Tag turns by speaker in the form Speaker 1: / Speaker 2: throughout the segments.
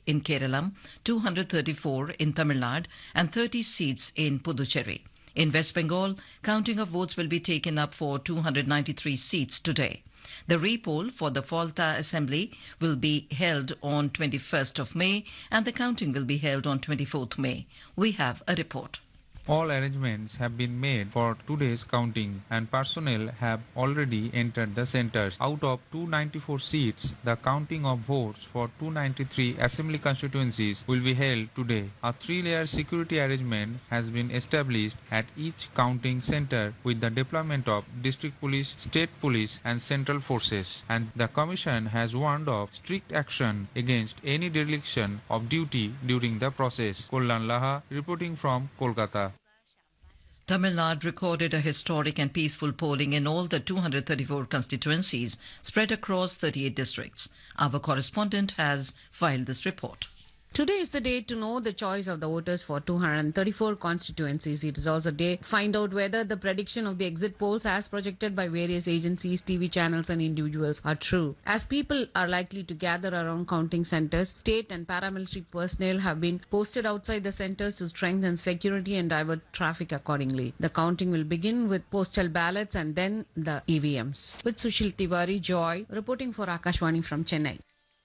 Speaker 1: in Kerala, 234 in Tamil Nadu, and 30 seats in Puducherry. In West Bengal, counting of votes will be taken up for 293 seats today. The re-poll for the Falta Assembly will be held on 21st of May and the counting will be held on 24th May. We have a report.
Speaker 2: All arrangements have been made for today's counting and personnel have already entered the centers. Out of 294 seats, the counting of votes for 293 assembly constituencies will be held today. A three-layer security arrangement has been established at each counting center with the deployment of district police, state police and central forces. And the Commission has warned of strict action against any dereliction of duty during the process. Kollan Laha reporting from Kolkata.
Speaker 1: Tamil Nadu recorded a historic and peaceful polling in all the 234 constituencies spread across 38 districts. Our correspondent has filed this report.
Speaker 3: Today is the day to know the choice of the voters for 234 constituencies. It is also a day to find out whether the prediction of the exit polls as projected by various agencies, TV channels and individuals are true. As people are likely to gather around counting centers, state and paramilitary personnel have been posted outside the centers to strengthen security and divert traffic accordingly. The counting will begin with postal ballots and then the EVMs. With Sushil Tiwari, Joy, reporting for Akashvani from Chennai.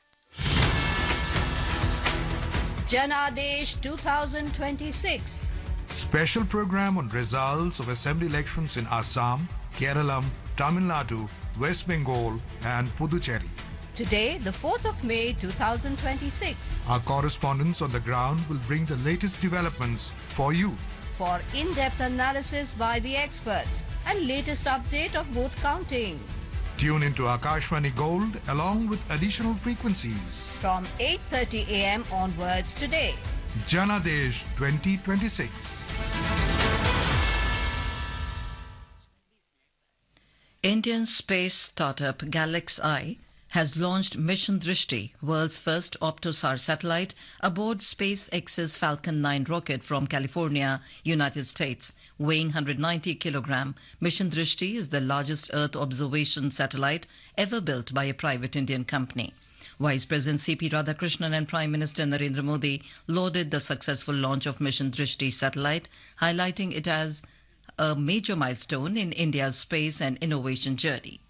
Speaker 4: Janadesh 2026.
Speaker 5: Special program on results of assembly elections in Assam, Kerala, Tamil Nadu, West Bengal and Puducherry.
Speaker 4: Today, the 4th of May 2026.
Speaker 5: Our correspondents on the ground will bring the latest developments for you.
Speaker 4: For in-depth analysis by the experts and latest update of vote counting.
Speaker 5: Tune into Akashvani Gold along with additional frequencies.
Speaker 4: From 8:30 a.m. onwards today.
Speaker 5: Janadesh 2026.
Speaker 1: Indian space startup Galaxy has launched Mission Drishti, world's first Optosar satellite, aboard SpaceX's Falcon 9 rocket from California, United States. Weighing 190 kilogram, Mission Drishti is the largest Earth observation satellite ever built by a private Indian company. Vice President C.P. Radhakrishnan and Prime Minister Narendra Modi lauded the successful launch of Mission Drishti satellite, highlighting it as a major milestone in India's space and innovation journey.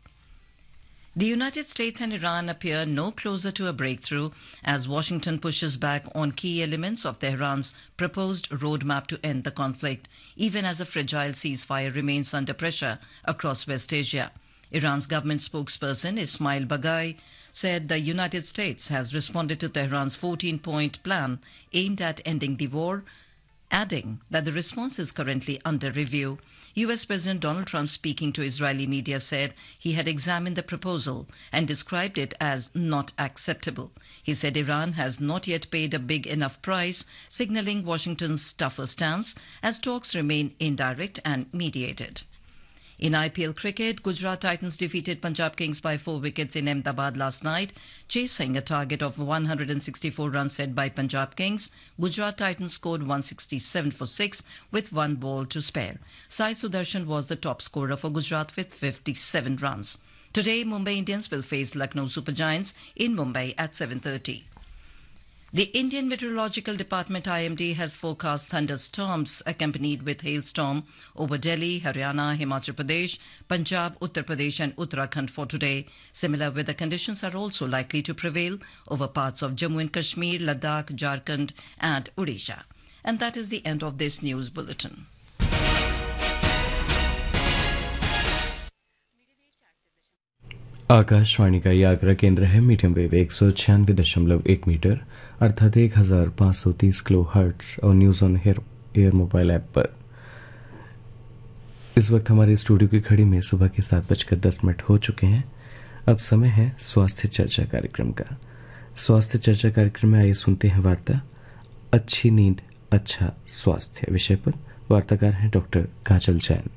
Speaker 1: The United States and Iran appear no closer to a breakthrough as Washington pushes back on key elements of Tehran's proposed roadmap to end the conflict, even as a fragile ceasefire remains under pressure across West Asia. Iran's government spokesperson Ismail Baghai said the United States has responded to Tehran's 14-point plan aimed at ending the war, adding that the response is currently under review. US President Donald Trump, speaking to Israeli media, said he had examined the proposal and described it as not acceptable. He said Iran has not yet paid a big enough price, signaling Washington's tougher stance as talks remain indirect and mediated. In IPL cricket, Gujarat Titans defeated Punjab Kings by 4 wickets in Ahmedabad last night, chasing a target of 164 runs set by Punjab Kings. Gujarat Titans scored 167 for 6 with 1 ball to spare. Sai Sudarshan was the top scorer for Gujarat with 57 runs. Today, Mumbai Indians will face Lucknow Super Giants in Mumbai at 7:30. The Indian Meteorological Department IMD has forecast thunderstorms accompanied with hailstorm over Delhi, Haryana, Himachal Pradesh, Punjab, Uttar Pradesh and Uttarakhand for today. Similar weather conditions are also likely to prevail over parts of Jammu and Kashmir, Ladakh, Jharkhand and Odisha. And that is the end of this news bulletin.
Speaker 6: Akashvani का यह आगरा केंद्र है। Medium wave 196.1 metre अर्थात 1530 kilo hertz और news on air mobile app पर। इस वक्त हमारे स्टूडियो की घड़ी में सुबह के 7:10 हो चुके हैं। अब समय है स्वास्थ्य चर्चा कार्यक्रम का। स्वास्थ्य चर्चा कार्यक्रम में आइए सुनते हैं वार्ता अच्छी नींद अच्छा स्वास्थ्य विषय पर। वार्ताकार हैं डॉक्टर काजल जैन।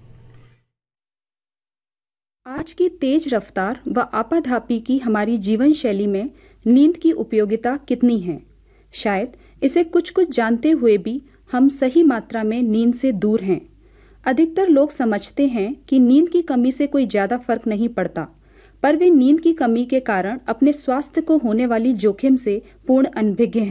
Speaker 7: आज की तेज रफ्तार व आपाधापी की हमारी जीवन शैली में नींद की उपयोगिता कितनी है? शायद इसे कुछ जानते हुए भी हम सही मात्रा में नींद से दूर हैं। अधिकतर लोग समझते हैं कि नींद की कमी से कोई ज़्यादा फर्क नहीं पड़ता, पर वे नींद की कमी के कारण अपने स्वास्थ्य को होने वाली जोखिम से पूर्ण अनभिज्ञ हैं।